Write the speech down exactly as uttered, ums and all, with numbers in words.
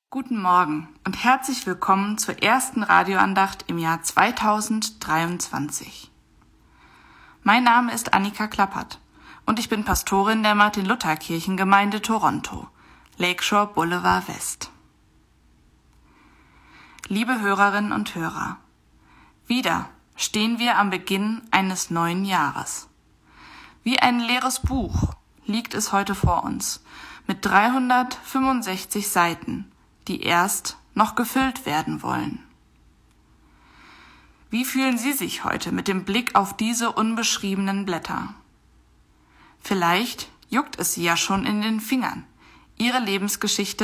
Guten Morgen und herzlich willkommen zur ersten Radioandacht im Jahr zweitausenddreiundzwanzig. Mein Name ist Annika Klappert und ich bin Pastorin der Martin-Luther-Kirchengemeinde Toronto, Lakeshore Boulevard West. Liebe Hörerinnen und Hörer, wieder stehen wir am Beginn eines neuen Jahres. Wie ein leeres Buch liegt es heute vor uns mit dreihundertfünfundsechzig Seiten, die erst noch gefüllt werden wollen. Wie fühlen Sie sich heute mit dem Blick auf diese unbeschriebenen Blätter? Vielleicht juckt es Sie ja schon in den Fingern, Ihre Lebensgeschichte